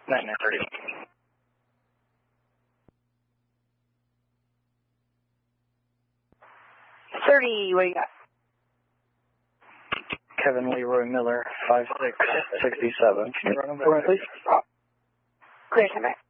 9930. 30, what do you got? Kevin Leroy Miller, 5667. Can you run him, please? Clear, come back.